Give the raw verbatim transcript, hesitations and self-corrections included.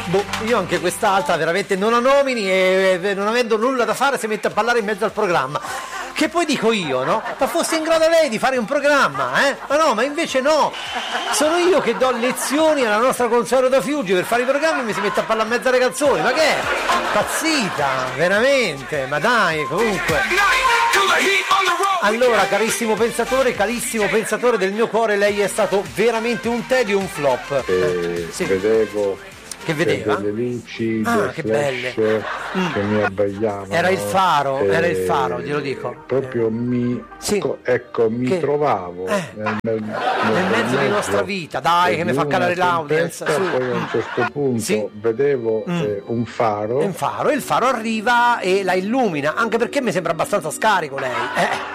Boh, io anche quest'altra veramente non ho nomini e e non avendo nulla da fare si mette a ballare in mezzo al programma. Che poi dico io, no? Ma fosse in grado lei di fare un programma, eh? Ma no, ma invece no! Sono io che do lezioni alla nostra Consuelo Fiuggi per fare i programmi e mi si mette a parlare in mezzo alle canzoni, ma che è? Pazzita, veramente, ma dai, comunque. Allora, carissimo pensatore, carissimo pensatore del mio cuore, lei è stato veramente un tedio, un flop. Eh, sì. Vedevo che vedeva? delle luci, ah, dei che flash belle. Mm. che mi abbagliavano. Era il faro, eh, era il faro, glielo dico. Proprio mi, sì. ecco, ecco, mi che? trovavo eh. nel, nel, nel, nel mezzo di nostra vita, dai, che mi fa calare l'audience. Su. Poi a un certo punto sì. vedevo mm. eh, un faro. Un faro, il faro arriva e la illumina, anche perché mi sembra abbastanza scarico lei. Eh.